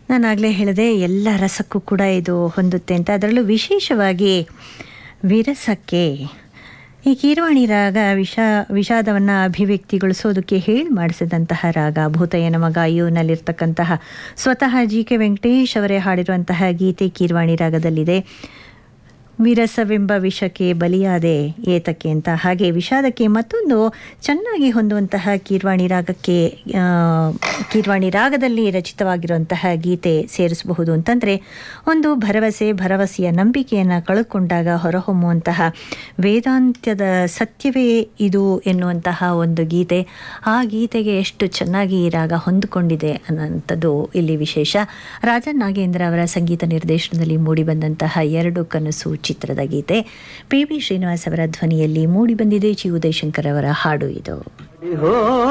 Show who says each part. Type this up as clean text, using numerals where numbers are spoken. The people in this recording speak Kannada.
Speaker 1: ನಾನಾಗಲೇ ಹೇಳಿದೆ ಎಲ್ಲ ರಸಕ್ಕೂ ಕೂಡ ಇದು ಹೊಂದುತ್ತೆ ಅಂತ. ಅದರಲ್ಲೂ ವಿಶೇಷವಾಗಿ ವಿರಸಕ್ಕೆ ಈ ಕೀರವಾಣಿ ರಾಗ ವಿಷಾದವನ್ನು ಅಭಿವ್ಯಕ್ತಿಗೊಳಿಸೋದಕ್ಕೆ ಹೇಳಿ ಮಾಡಿಸಿದಂತಹ ರಾಗ. ಭೂತಯ್ಯನ ಮಗ ಅಯ್ಯೋನಲ್ಲಿರ್ತಕ್ಕಂತಹ ಸ್ವತಃ ಜಿ.ಕೆ. ವೆಂಕಟೇಶ್ ಅವರೇ ಹಾಡಿರುವಂತಹ ಗೀತೆ ಕೀರವಾಣಿ ರಾಗದಲ್ಲಿದೆ. ವಿರಸವೆಂಬ ವಿಷಕ್ಕೆ ಬಲಿಯಾದೆ ಏತಕ್ಕೆ ಅಂತ. ಹಾಗೆ ವಿಷಾದಕ್ಕೆ ಮತ್ತೊಂದು ಚೆನ್ನಾಗಿ ಹೊಂದುವಂತಹ ಕೀರವಾಣಿ ರಾಗದಲ್ಲಿ ರಚಿತವಾಗಿರುವಂತಹ ಗೀತೆ ಸೇರಿಸಬಹುದು ಅಂತಂದರೆ, ಒಂದು ಭರವಸೆಯ ನಂಬಿಕೆಯನ್ನು ಕಳೆದುಕೊಂಡಾಗ ಹೊರಹೊಮ್ಮುವಂತಹ ವೇದಾಂತ್ಯದ ಸತ್ಯವೇ ಇದು ಎನ್ನುವಂತಹ ಒಂದು ಗೀತೆ. ಆ ಗೀತೆಗೆ ಎಷ್ಟು ಚೆನ್ನಾಗಿ ಈ ರಾಗ ಹೊಂದಿಕೊಂಡಿದೆ ಅನ್ನೋಂಥದ್ದು ಇಲ್ಲಿ ವಿಶೇಷ. ರಾಜನ್ ನಾಗೇಂದ್ರ ಅವರ ಸಂಗೀತ ನಿರ್ದೇಶನದಲ್ಲಿ ಮೂಡಿಬಂದಂತಹ ಎರಡು ಕನಸು ಚಿತ್ರದ ಗೀತೆ. ಪಿ.ಬಿ. ಶ್ರೀನಿವಾಸ್ ಅವರ ಧ್ವನಿಯಲ್ಲಿ ಮೂಡಿಬಂದಿದೆ. ಜಿ. ಉದಯಶಂಕರ್ ಅವರ ಹಾಡು ಇದು.